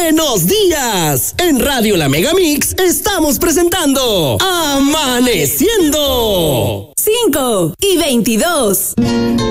¡Buenos días! En Radio La Megamix estamos presentando Amaneciendo. 5:22.